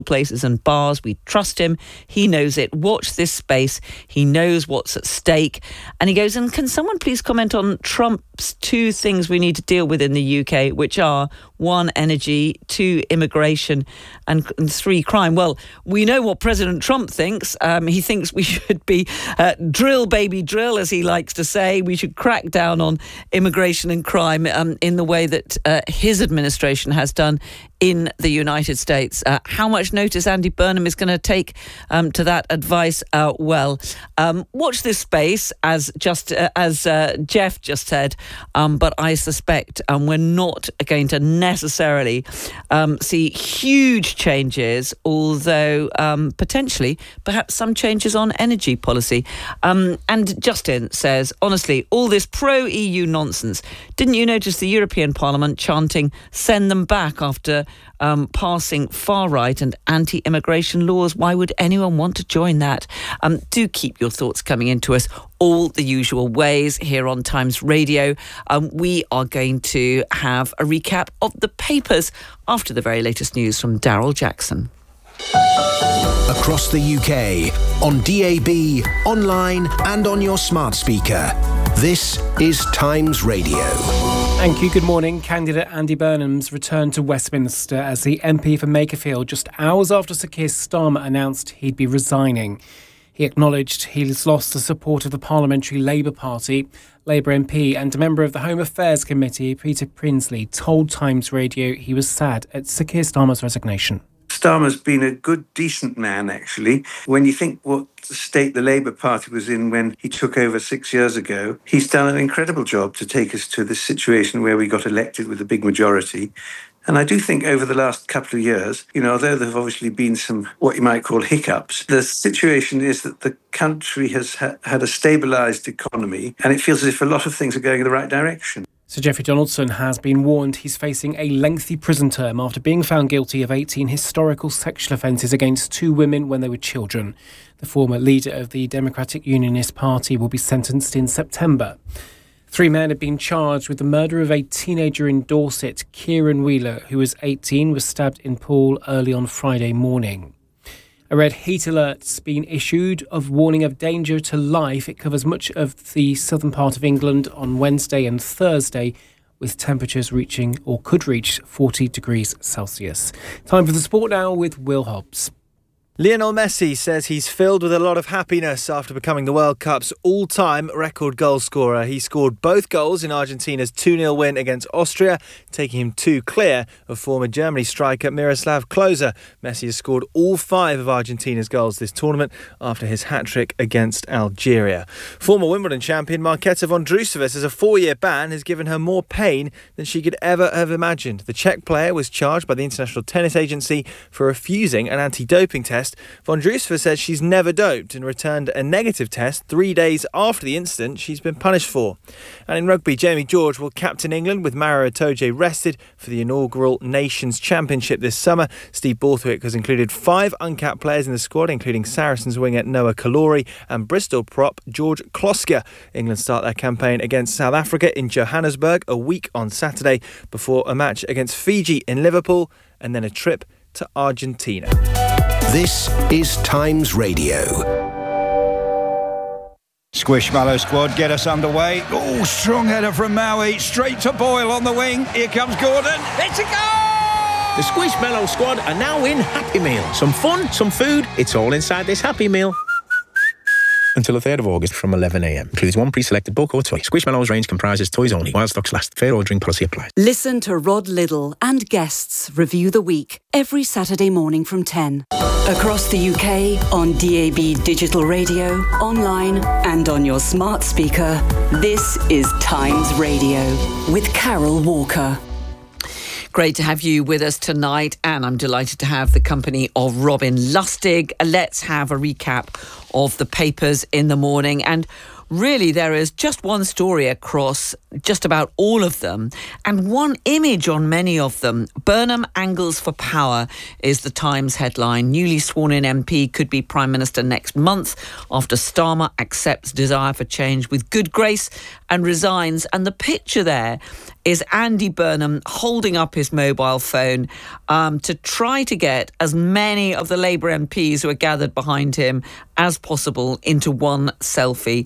places and bars. We trust him. He knows it. Watch this space. He knows what's at stake. And he goes, and can someone please comment on Trump's 2 things we need to deal with in the UK, which are 1, energy, 2, immigration, and 3, crime. Well, we know what President Trump thinks. He thinks we should be drill, baby, drill, as he likes to say. We should crack down on immigration and crime in the way that his administration has done in the United States. How much notice Andy Burnham is going to take to that advice? Watch this space, as Jeff just said, but I suspect we're not going to necessarily see huge changes, although potentially perhaps some changes on energy policy. And Justin says, honestly, all this pro-EU nonsense, didn't you notice the European Parliament chanting, send them back, after passing far-right and anti-immigration laws? Why would anyone want to join that? Do keep your thoughts coming into us all the usual ways here on Times Radio. We are going to have a recap of the papers after the very latest news from Daryl Jackson. Across the UK, on DAB, online and on your smart speaker. This is Times Radio. Thank you. Good morning. Candidate Andy Burnham's returned to Westminster as the MP for Makerfield just hours after Sir Keir Starmer announced he'd be resigning. He acknowledged he's lost the support of the Parliamentary Labour Party. Labour MP and a member of the Home Affairs Committee, Peter Prinsley, told Times Radio he was sad at Sir Keir Starmer's resignation. Starmer's been a good, decent man, actually. When you think what state the Labour Party was in when he took over 6 years ago, he's done an incredible job to take us to this situation where we got elected with a big majority. And I do think over the last couple of years, although there have obviously been some what you might call hiccups, the situation is that the country has had a stabilised economy, and it feels as if a lot of things are going in the right direction. Sir Geoffrey Donaldson has been warned he's facing a lengthy prison term after being found guilty of 18 historical sexual offences against 2 women when they were children. The former leader of the Democratic Unionist Party will be sentenced in September. 3 men have been charged with the murder of a teenager in Dorset. Kieran Wheeler, who was 18, was stabbed in Poole early on Friday morning. A red heat alert's been issued of warning of danger to life. It covers much of the southern part of England on Wednesday and Thursday, with temperatures reaching or could reach 40 degrees Celsius. Time for the sport now with Will Hobbs. Lionel Messi says he's filled with a lot of happiness after becoming the World Cup's all-time record goal scorer. He scored both goals in Argentina's 2-0 win against Austria, taking him 2 clear of former Germany striker Miroslav Klose. Messi has scored all 5 of Argentina's goals this tournament after his hat-trick against Algeria. Former Wimbledon champion Marketa Vondrousova says a 4-year ban has given her more pain than she could ever have imagined. The Czech player was charged by the International Tennis Agency for refusing an anti-doping test. Vondrousova says she's never doped and returned a negative test 3 days after the incident she's been punished for. And in rugby, Jamie George will captain England with Maro Itoje rested for the inaugural Nations Championship this summer. Steve Borthwick has included 5 uncapped players in the squad, including Saracens winger Noah Kalori and Bristol prop George Kloska. England start their campaign against South Africa in Johannesburg a week on Saturday before a match against Fiji in Liverpool and then a trip to Argentina. This is Times Radio. Squishmallow squad get us underway. Oh, strong header from Maui. Straight to Boyle on the wing. Here comes Gordon. It's a goal! The Squishmallow squad are now in Happy Meal. Some fun, some food. It's all inside this Happy Meal. Until the 3rd of August from 11 a.m. Includes 1 pre-selected book or toy. Squishmallows range comprises toys only. While stocks last. Fair ordering policy applies. Listen to Rod Liddle and guests review the week every Saturday morning from 10. Across the UK, on DAB Digital Radio, online and on your smart speaker, this is Times Radio with Carol Walker. Great to have you with us tonight, and I'm delighted to have the company of Robin Lustig. Let's have a recap of the papers in the morning. And really, there is just one story across just about all of them and one image on many of them. Burnham angles for power is the Times headline. Newly sworn in MP could be Prime Minister next month after Starmer accepts desire for change with good grace and resigns. And the picture there is Andy Burnham holding up his mobile phone to try to get as many of the Labour MPs who are gathered behind him as possible into one selfie,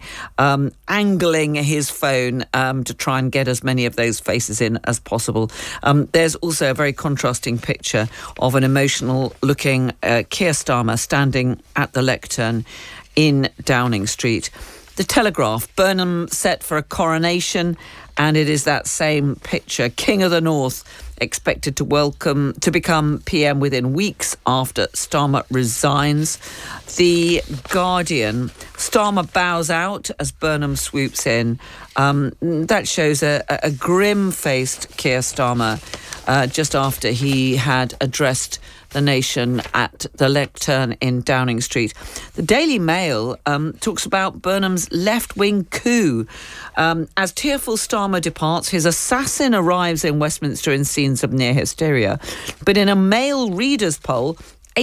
angling his phone to try and get as many of those faces in as possible. There's also a very contrasting picture of an emotional-looking Keir Starmer standing at the lectern in Downing Street. The Telegraph, Burnham set for a coronation, and it is that same picture. King of the North expected to become PM within weeks after Starmer resigns. The Guardian, Starmer bows out as Burnham swoops in. That shows a grim-faced Keir Starmer just after he had addressed the nation at the lectern in Downing Street. The Daily Mail talks about Burnham's left-wing coup. As tearful Starmer departs, his assassin arrives in Westminster in scenes of near hysteria. But in a Mail readers poll,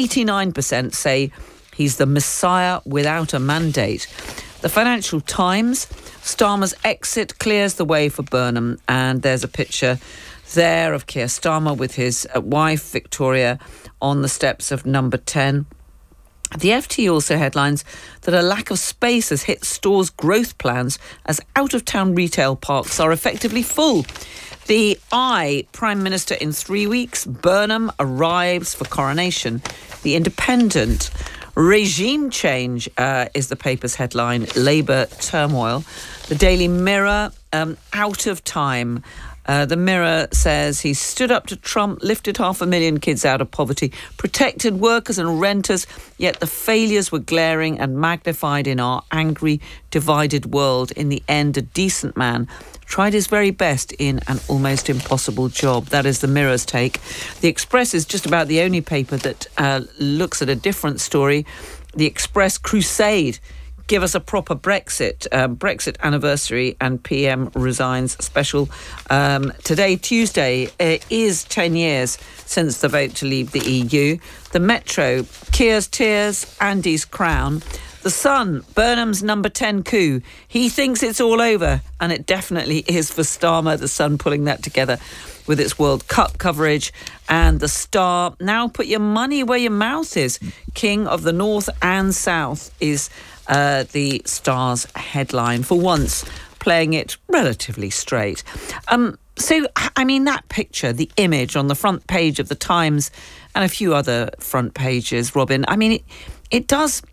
89% say he's the Messiah without a mandate. The Financial Times, Starmer's exit clears the way for Burnham, and there's a picture there of Keir Starmer with his wife, Victoria, on the steps of Number 10. The FT also headlines that a lack of space has hit stores' growth plans as out-of-town retail parks are effectively full. The Prime Minister in 3 weeks, Burnham arrives for coronation. The Independent, regime change is the paper's headline, Labour turmoil. The Daily Mirror, out of time. The Mirror says he stood up to Trump, lifted 500,000 kids out of poverty, protected workers and renters, yet the failures were glaring and magnified in our angry, divided world. In the end, a decent man tried his very best in an almost impossible job. That is the Mirror's take. The Express is just about the only paper that looks at a different story. The Express crusade. Give us a proper Brexit. Brexit anniversary and PM resigns special. Today, Tuesday, is 10 years since the vote to leave the EU. The Metro, Keir's tears, Andy's crown. The Sun, Burnham's Number 10 coup. He thinks it's all over, and it definitely is for Starmer. The Sun pulling that together with its World Cup coverage. And the Star, now put your money where your mouth is. King of the North and South is the Star's headline, for once playing it relatively straight. So, I mean, that picture, the image on the front page of the Times and a few other front pages, Robin, I mean, it does,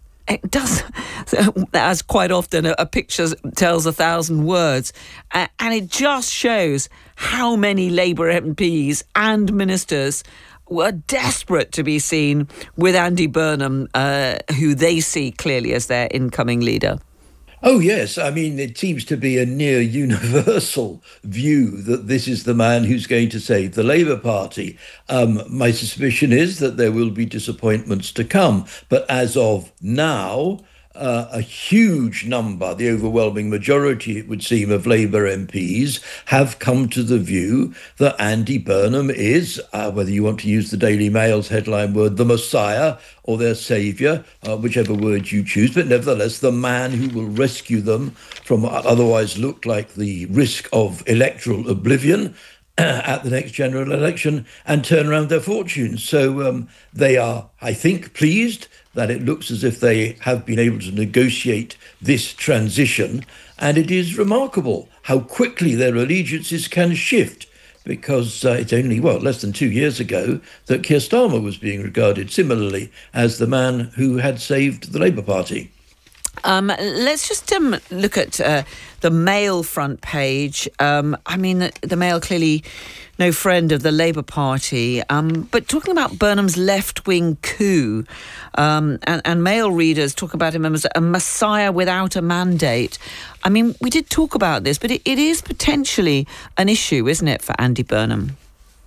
as quite often a picture tells 1,000 words, and it just shows how many Labour MPs and ministers were desperate to be seen with Andy Burnham, who they see clearly as their incoming leader. Oh, yes. I mean, it seems to be a near universal view that this is the man who's going to save the Labour Party. My suspicion is that there will be disappointments to come. But as of now, a huge number, the overwhelming majority, it would seem, of Labour MPs have come to the view that Andy Burnham is, whether you want to use the Daily Mail's headline word, the Messiah or their saviour, whichever word you choose, but nevertheless the man who will rescue them from what otherwise look like the risk of electoral oblivion at the next general election and turn around their fortunes. So they are, I think, pleased that it looks as if they have been able to negotiate this transition. And it is remarkable how quickly their allegiances can shift, because it's only, less than 2 years ago that Keir Starmer was being regarded similarly as the man who had saved the Labour Party. Let's just look at the Mail front page. I mean, the Mail clearly no friend of the Labour Party, but talking about Burnham's left-wing coup, and Mail readers talk about him as a messiah without a mandate. I mean, we did talk about this, but it is potentially an issue, isn't it, for Andy Burnham?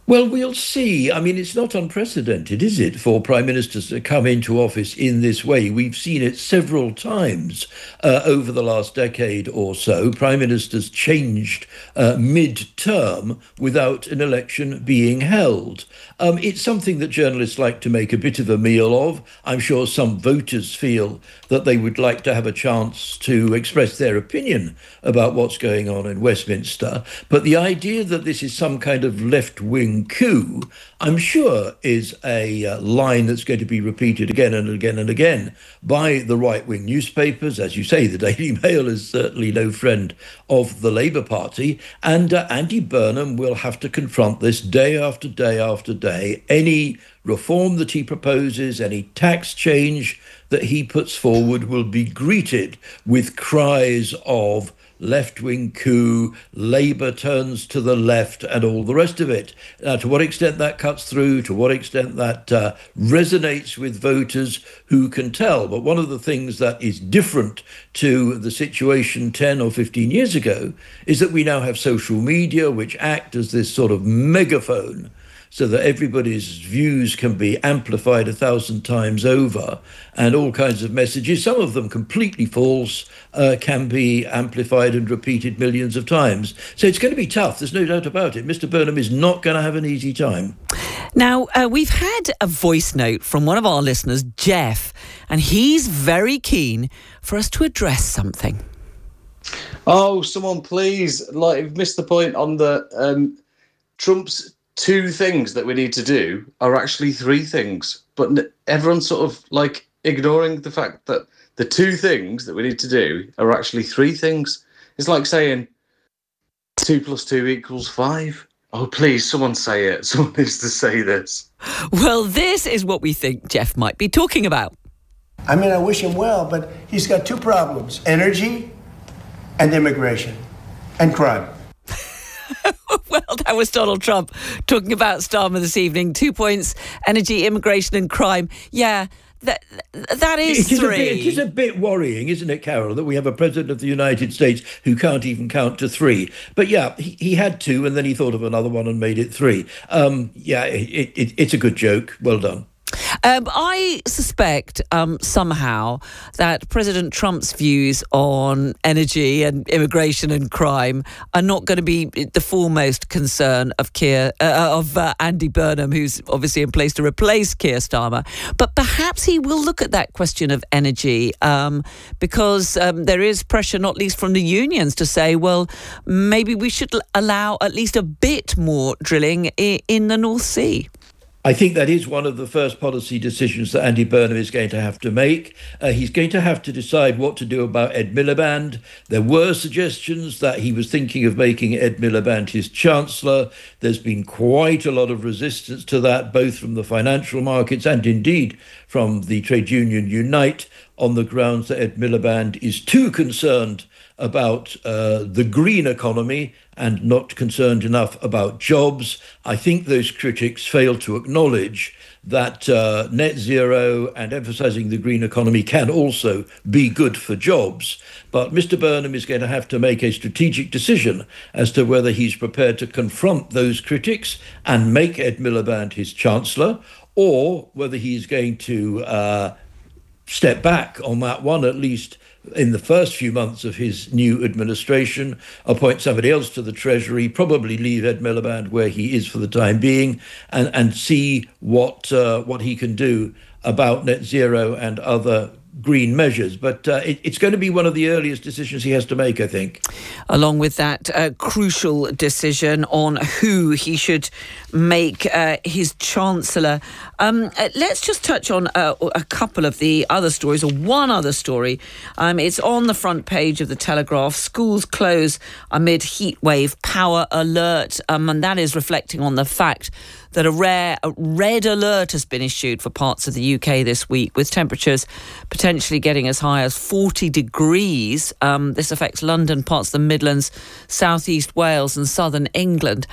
Well, we'll see. I mean, it's not unprecedented, is it, for prime ministers to come into office in this way? We've seen it several times over the last decade or so. Prime ministers changed mid-term without an election being held. It's something that journalists like to make a bit of a meal of. I'm sure some voters feel that they would like to have a chance to express their opinion about what's going on in Westminster. But the idea that this is some kind of left-wing coup, I'm sure, is a line that's going to be repeated again and again and again by the right-wing newspapers. As you say, the Daily Mail is certainly no friend of the Labour Party, and Andy Burnham will have to confront this day after day after day. Any reform that he proposes, any tax change that he puts forward will be greeted with cries of left-wing coup, Labour turns to the left, and all the rest of it. To what extent that cuts through, to what extent that resonates with voters, who can tell? But one of the things that is different to the situation 10 or 15 years ago is that we now have social media, which act as this sort of megaphone, so that everybody's views can be amplified 1,000 times over, and all kinds of messages, some of them completely false, can be amplified and repeated millions of times. So it's going to be tough, there's no doubt about it. Mr. Burnham is not going to have an easy time. Now, we've had a voice note from one of our listeners, Jeff, and he's very keen for us to address something. Oh, someone please, you've missed the point on the Trump's 2 things that we need to do are actually 3 things, but everyone's sort of ignoring the fact that the 2 things that we need to do are actually 3 things. It's like saying 2 + 2 = 5. Oh, please, someone say it. Someone needs to say this. Well, this is what we think Jeff might be talking about. I mean, I wish him well, but he's got 2 problems: energy and immigration and crime. Well, that was Donald Trump talking about Starmer this evening. 2 points: energy, immigration and crime. Yeah, that is 3. It is a bit worrying, isn't it, Carol, that we have a president of the United States who can't even count to 3. But yeah, he had 2 and then he thought of another one and made it 3. It's a good joke. Well done. I suspect somehow that President Trump's views on energy and immigration and crime are not going to be the foremost concern of Andy Burnham, who's obviously in place to replace Keir Starmer. But perhaps he will look at that question of energy because there is pressure, not least from the unions, to say, well, maybe we should allow at least a bit more drilling in the North Sea. I think that is one of the first policy decisions that Andy Burnham is going to have to make. He's going to have to decide what to do about Ed Miliband. There were suggestions that he was thinking of making Ed Miliband his chancellor. There's been quite a lot of resistance to that, both from the financial markets and indeed from the trade union Unite, on the grounds that Ed Miliband is too concerned about the green economy and not concerned enough about jobs. I think those critics fail to acknowledge that net zero and emphasising the green economy can also be good for jobs. But Mr. Burnham is going to have to make a strategic decision as to whether he's prepared to confront those critics and make Ed Miliband his chancellor, or whether he's going to step back on that one, at least in the first few months of his new administration, appoint somebody else to the Treasury, probably leave Ed Miliband where he is for the time being, and see what he can do about net zero and other green measures. But it's going to be one of the earliest decisions he has to make, I think. Along with that crucial decision on who he should make his chancellor. Let's just touch on a couple of the other stories, or one other story. It's on the front page of the Telegraph. Schools close amid heatwave power alert. And that is reflecting on the fact that a red alert has been issued for parts of the UK this week, with temperatures potentially getting as high as 40 degrees. This affects London, parts of the Midlands, South East Wales and southern England.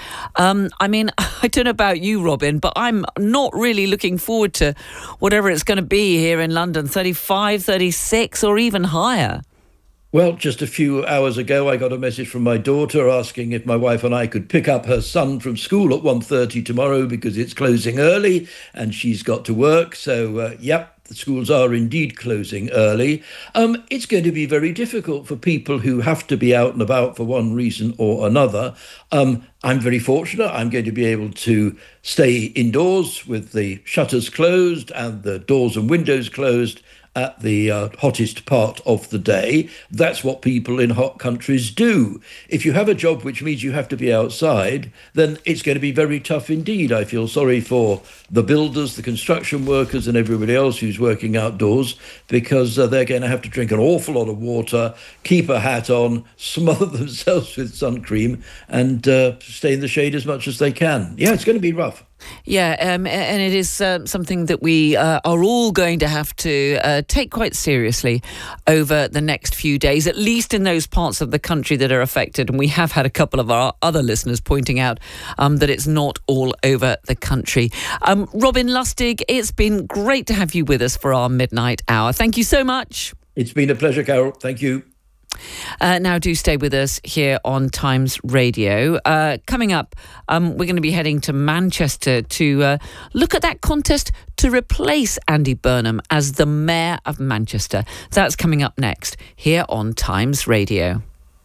I mean, I don't know about you, Robin, but I'm not really looking forward to whatever it's going to be here in London, 35, 36 or even higher. Well, just a few hours ago, I got a message from my daughter asking if my wife and I could pick up her son from school at 1:30 tomorrow because it's closing early and she's got to work. So, the schools are indeed closing early. It's going to be very difficult for people who have to be out and about for one reason or another. I'm very fortunate. I'm going to be able to stay indoors with the shutters closed and the doors and windows closed at the hottest part of the day. That's what people in hot countries do. If you have a job which means you have to be outside, then it's going to be very tough indeed. I feel sorry for the builders, the construction workers and everybody else who's working outdoors, because they're going to have to drink an awful lot of water, keep a hat on, smother themselves with sun cream and stay in the shade as much as they can. Yeah, it's going to be rough. Yeah, and it is something that we are all going to have to take quite seriously over the next few days, at least in those parts of the country that are affected. And we have had a couple of our other listeners pointing out that it's not all over the country. Robin Lustig, it's been great to have you with us for our midnight hour. Thank you so much. It's been a pleasure, Carol. Thank you. Now do stay with us here on Times Radio. Coming up, we're going to be heading to Manchester to look at that contest to replace Andy Burnham as the Mayor of Manchester. That's coming up next here on Times Radio.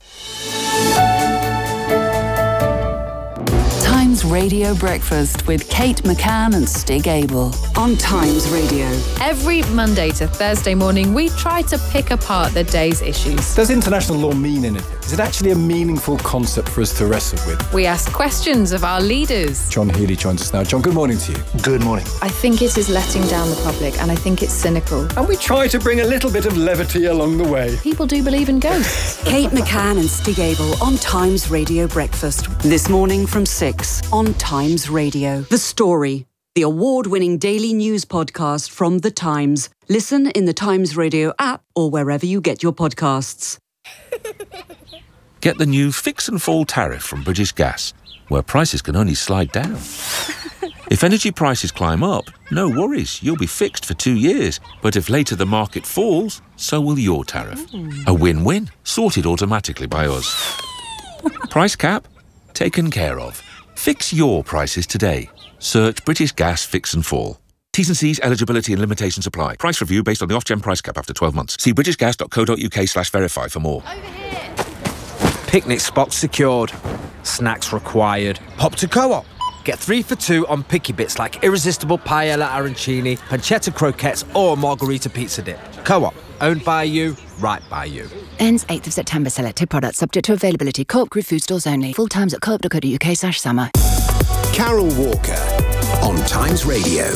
Times Radio Breakfast with Kate McCann and Stig Abel on Times Radio. Every Monday to Thursday morning, we try to pick apart the day's issues. Does international law mean anything? Is it actually a meaningful concept for us to wrestle with? We ask questions of our leaders. John Healy joins us now. John, good morning to you. Good morning. I think it is letting down the public, and I think it's cynical. And we try to bring a little bit of levity along the way. People do believe in ghosts. Kate McCann and Stig Abel on Times Radio Breakfast. This morning from 6 on Times Radio. The Story, the award-winning daily news podcast from The Times. Listen in the Times Radio app or wherever you get your podcasts. Get the new Fix and Fall tariff from British Gas, where prices can only slide down. If energy prices climb up, no worries, you'll be fixed for 2 years. But if later the market falls, so will your tariff. A win-win, sorted automatically by us. Price cap? Taken care of. Fix your prices today. Search British Gas Fix and Fall. T's and C's, eligibility and limitations apply. Price review based on the Ofgem price cap after 12 months. See britishgas.co.uk/verify for more. Picnic spots secured. Snacks required. Hop to Co-op. Get 3 for 2 on picky bits like irresistible paella arancini, pancetta croquettes or margarita pizza dip. Co-op. Owned by you, right by you. Ends 8th of September. Selected products subject to availability. Co-op Group food stores only. Full times at co-op.co.uk/summer. Carol Walker on Times Radio.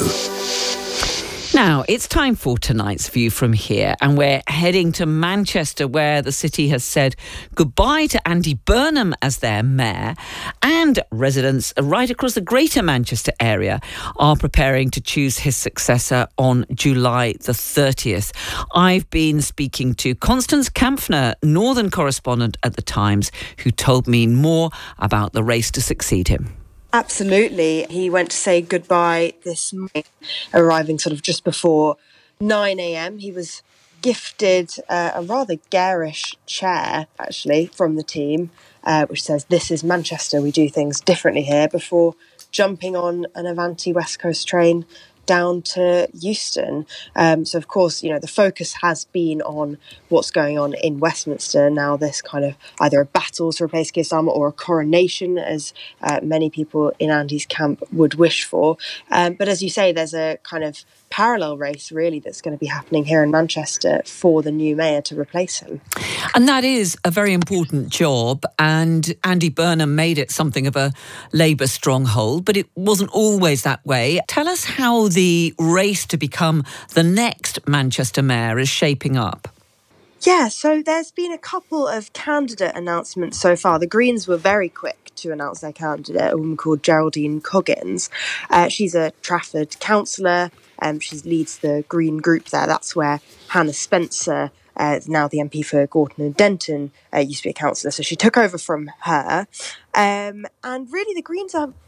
Now, it's time for tonight's View from Here, and we're heading to Manchester, where the city has said goodbye to Andy Burnham as their mayor, and residents right across the greater Manchester area are preparing to choose his successor on July the 30th. I've been speaking to Constance Kampfner, Northern correspondent at The Times, who told me more about the race to succeed him. Absolutely. He went to say goodbye this morning, arriving sort of just before 9 a.m. He was gifted a rather garish chair, actually, from the team, which says, "This is Manchester, we do things differently here," before jumping on an Avanti West Coast train down to Euston. So, of course, you know, the focus has been on what's going on in Westminster. Now this kind of either a battle to replace Keir Starmer or a coronation, as many people in Andy's camp would wish for. But as you say, there's a kind of parallel race, really, that's going to be happening here in Manchester for the new mayor to replace him. And that is a very important job, and Andy Burnham made it something of a Labour stronghold, but it wasn't always that way. Tell us how the race to become the next Manchester mayor is shaping up. Yeah, so there's been a couple of candidate announcements so far. The Greens were very quick to announce their candidate, a woman called Geraldine Coggins. She's a Trafford councillor. She leads the Green group there. That's where Hannah Spencer, now the MP for Gorton and Denton, used to be a councillor. So she took over from her. And really the Greens are kind of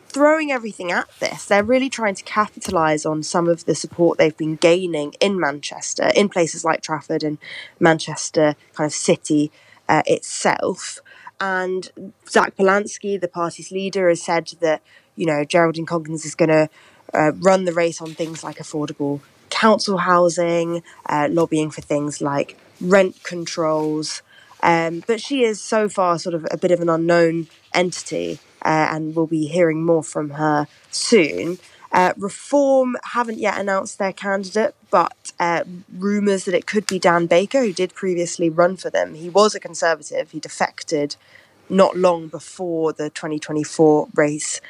throwing everything at this. They're really trying to capitalise on some of the support they've been gaining in Manchester, in places like Trafford and Manchester kind of city itself. And Zach Polanski, the party's leader, has said that, Geraldine Coggins is going to run the race on things like affordable council housing, lobbying for things like rent controls. But she is so far sort of a bit of an unknown entity, and we'll be hearing more from her soon. Reform haven't yet announced their candidate, but rumours that it could be Dan Baker, who did previously run for them. He was a Conservative. He defected not long before the 2024 race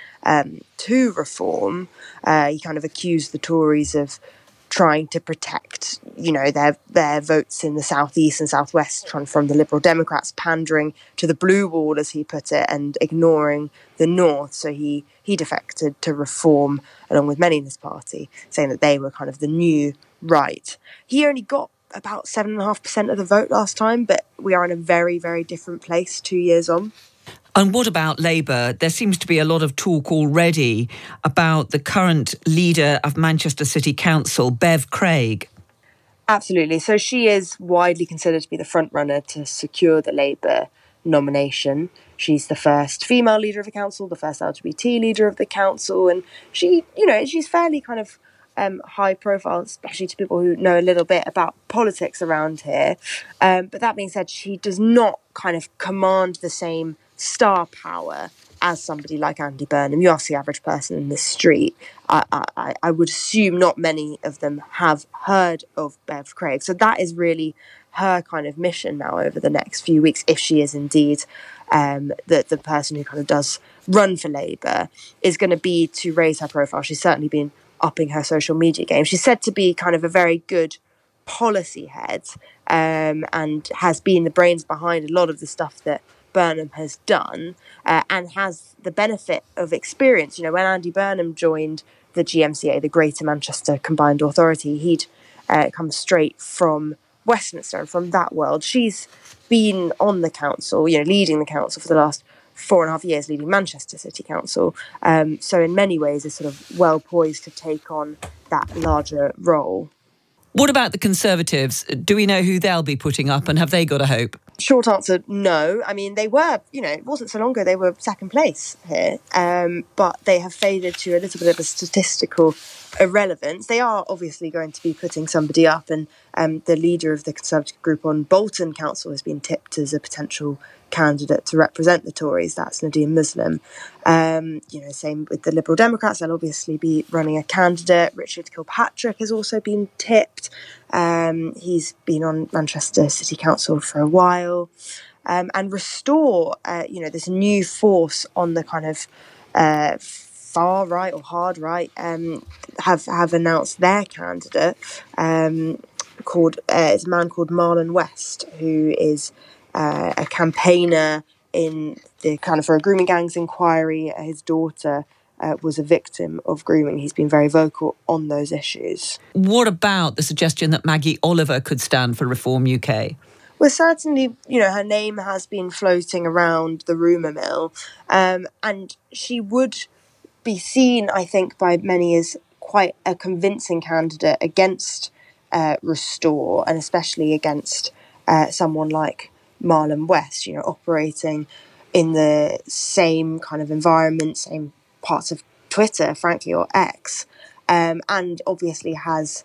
to Reform. He kind of accused the Tories of trying to protect, their votes in the southeast and southwest from the Liberal Democrats, pandering to the blue wall, as he put it, and ignoring the north. So he defected to Reform, along with many in his party, saying that they were kind of the new right. He only got about 7.5% of the vote last time, but we are in a very, very different place 2 years on. And what about Labour? There seems to be a lot of talk already about the current leader of Manchester City Council, Bev Craig. Absolutely. So she is widely considered to be the front runner to secure the Labour nomination. She's the first female leader of the council, the first LGBT leader of the council, and she's fairly kind of high profile, especially to people who know a little bit about politics around here. But that being said, she does not kind of command the same star power as somebody like Andy Burnham. You ask the average person in the street, I would assume not many of them have heard of Bev Craig. So that is really her kind of mission now over the next few weeks, if she is indeed the person who kind of does run for Labour, is going to be to raise her profile. She's certainly been upping her social media game. She's said to be kind of a very good policy head, and has been the brains behind a lot of the stuff that Burnham has done, and has the benefit of experience. When Andy Burnham joined the GMCA, the Greater Manchester Combined Authority, he'd come straight from Westminster and from that world. She's been on the council, leading the council for the last 4.5 years, leading Manchester City Council. So in many ways is sort of well poised to take on that larger role. What about the Conservatives? Do we know who they'll be putting up, and have they got a hope? Short answer, no. I mean, they were, it wasn't so long ago, they were second place here, but they have faded to a little bit of a statistical irrelevance. They are obviously going to be putting somebody up, and the leader of the Conservative group on Bolton Council has been tipped as a potential candidate to represent the Tories. That's Nadine Muslim. Same with the Liberal Democrats. They'll obviously be running a candidate. Richard Kilpatrick has also been tipped. He's been on Manchester City Council for a while. And Restore, this new force on the kind of far right or hard right, have announced their candidate. It's a man called Marlon West, who is a campaigner in the kind of for a grooming gangs inquiry. His daughter was a victim of grooming. He's been very vocal on those issues. What about the suggestion that Maggie Oliver could stand for Reform UK? Well, certainly, her name has been floating around the rumour mill, and she would be seen, I think, by many as quite a convincing candidate against Restore, and especially against someone like Marlon West, operating in the same kind of environment, same parts of Twitter, frankly, or X, and obviously has,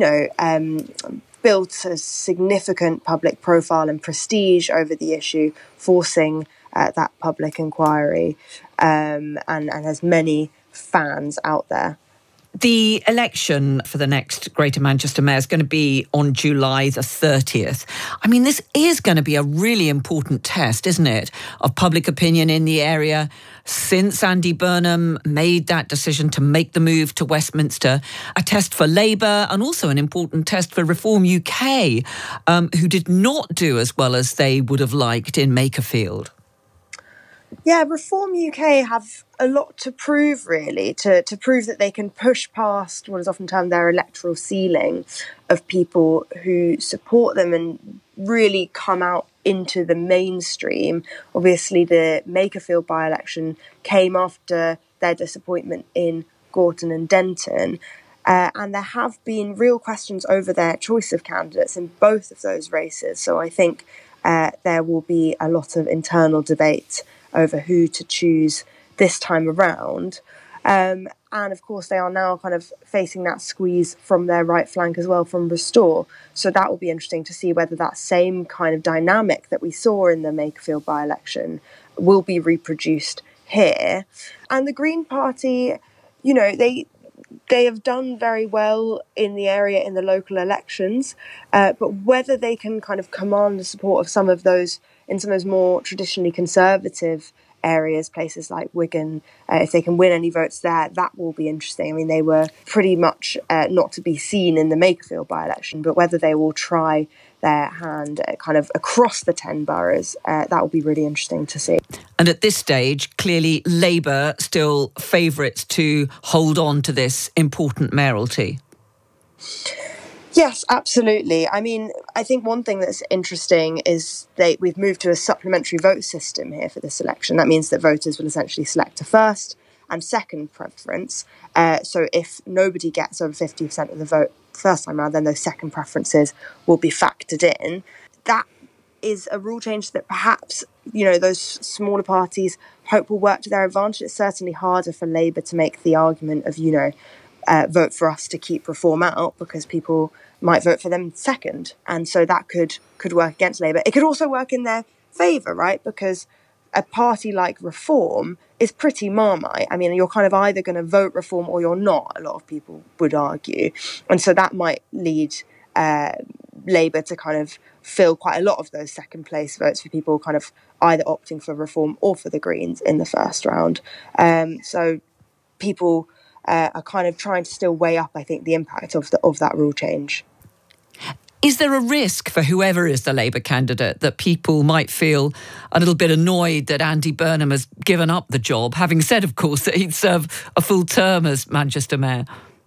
built a significant public profile and prestige over the issue, forcing that public inquiry, and has many fans out there. The election for the next Greater Manchester Mayor is going to be on July the 30th. I mean, this is going to be a really important test, isn't it, of public opinion in the area since Andy Burnham made that decision to make the move to Westminster. A test for Labour and also an important test for Reform UK, who did not do as well as they would have liked in Makerfield. Yeah, Reform UK have a lot to prove, really, to prove that they can push past what is often termed their electoral ceiling of people who support them and really come out into the mainstream. Obviously, the Makerfield by-election came after their disappointment in Gorton and Denton. And there have been real questions over their choice of candidates in both of those races. So I think there will be a lot of internal debate over who to choose this time around. And of course, they are now kind of facing that squeeze from their right flank as well from Restore. So that will be interesting to see whether that same kind of dynamic that we saw in the Makerfield by-election will be reproduced here. And the Green Party, you know, they have done very well in the area in the local elections, but whether they can kind of command the support of some of those more traditionally conservative areas, places like Wigan, if they can win any votes there, that will be interesting. I mean, they were pretty much not to be seen in the Makerfield by-election, but whether they will try their hand kind of across the 10 boroughs, that will be really interesting to see. And at this stage, clearly Labour still favourites to hold on to this important mayoralty. Yes, absolutely. I mean, I think one thing that's interesting is we've moved to a supplementary vote system here for this election. That means that voters will essentially select a first and second preference. So if nobody gets over 50% of the vote first time around, then those second preferences will be factored in. That is a rule change that perhaps, you know, those smaller parties hope will work to their advantage. It's certainly harder for Labour to make the argument of, you know, vote for us to keep reform out, because people might vote for them second. And so that could work against Labour. It could also work in their favour, right? Because a party like Reform is pretty Marmite. I mean, you're kind of either going to vote Reform or you're not, a lot of people would argue. And so that might lead Labour to kind of fill quite a lot of those second place votes for people kind of either opting for Reform or for the Greens in the first round. So people are kind of trying to still weigh up, I think, the impact of that rule change. Is there a risk for whoever is the Labour candidate that people might feel a little bit annoyed that Andy Burnham has given up the job, having said, of course, that he'd serve a full term as Manchester Mayor?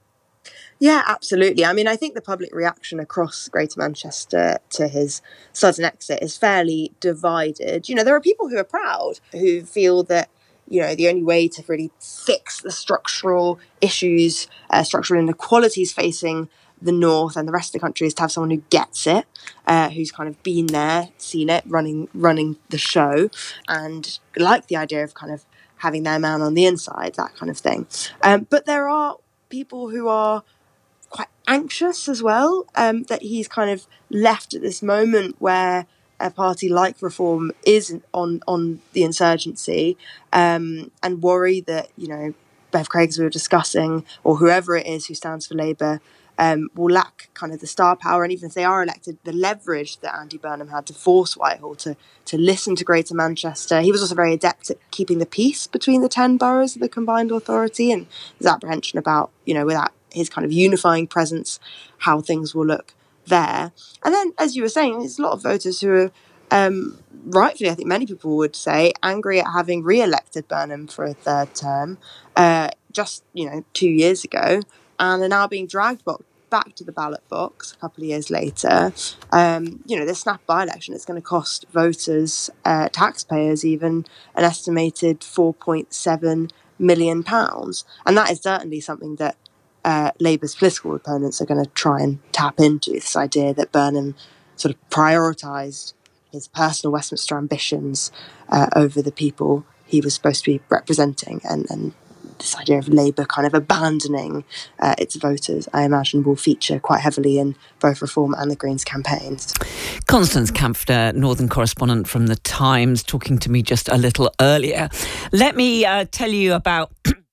Yeah, absolutely. I mean, I think the public reaction across Greater Manchester to his sudden exit is fairly divided. You know, there are people who are proud, who feel that, you know, the only way to really fix the structural issues, structural inequalities facing the North and the rest of the country is to have someone who gets it, who's kind of been there, seen it, running the show, and like the idea of kind of having their man on the inside, that kind of thing. But there are people who are quite anxious as well, that he's kind of left at this moment where a party like Reform is on the insurgency, and worry that, you know, Bev Craig, as we were discussing, or whoever it is who stands for Labour, will lack kind of the star power, and even if they are elected, the leverage that Andy Burnham had to force Whitehall to listen to Greater Manchester. He was also very adept at keeping the peace between the 10 boroughs of the combined authority, and there's apprehension about, you know, without his kind of unifying presence, how things will look there. And then, as you were saying, there's a lot of voters who are, rightfully, I think many people would say, angry at having re-elected Burnham for a third term, just, you know, 2 years ago, and are now being dragged back to the ballot box a couple of years later. You know, this snap by-election is going to cost voters, taxpayers even, an estimated £4.7 million. And that is certainly something that Labour's political opponents are going to try and tap into, this idea that Burnham sort of prioritised his personal Westminster ambitions over the people he was supposed to be representing, and this idea of Labour kind of abandoning its voters, I imagine, will feature quite heavily in both Reform and the Greens campaigns. Constance Kampfer, Northern correspondent from The Times, talking to me just a little earlier. Let me tell you about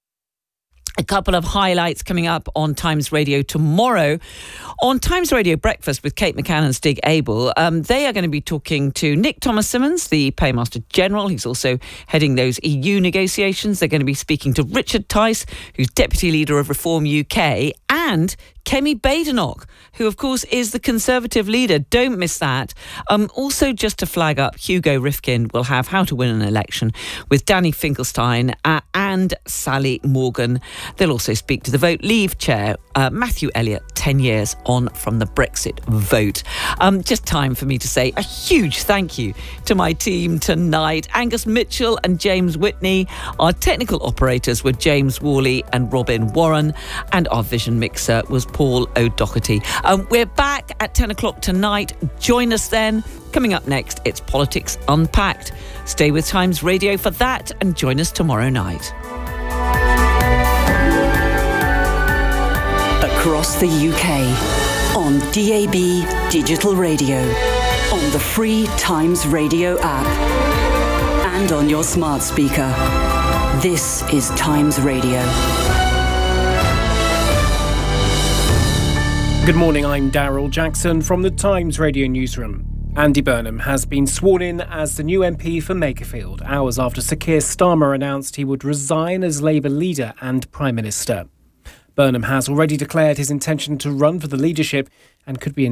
a couple of highlights coming up on Times Radio tomorrow. On Times Radio Breakfast with Kate McCann and Stig Abel, they are going to be talking to Nick Thomas-Symonds, the Paymaster General. He's also heading those EU negotiations. They're going to be speaking to Richard Tice, who's Deputy Leader of Reform UK, and Kemi Badenoch, who of course is the Conservative leader. Don't miss that. Also, just to flag up, Hugo Rifkin will have How to Win an Election with Danny Finkelstein and Sally Morgan. They'll also speak to the Vote Leave chair, Matthew Elliott, 10 years on from the Brexit vote. Just time for me to say a huge thank you to my team tonight, Angus Mitchell and James Whitney. Our technical operators were James Worley and Robin Warren, and our vision mixer was Paul O'Doherty. We're back at 10 o'clock tonight. Join us then. Coming up next, it's Politics Unpacked. Stay with Times Radio for that and join us tomorrow night. Across the UK, on DAB Digital Radio, on the free Times Radio app, and on your smart speaker. This is Times Radio. Good morning, I'm Daryl Jackson from the Times Radio newsroom. Andy Burnham has been sworn in as the new MP for Makerfield, hours after Sir Keir Starmer announced he would resign as Labour leader and Prime Minister. Burnham has already declared his intention to run for the leadership and could be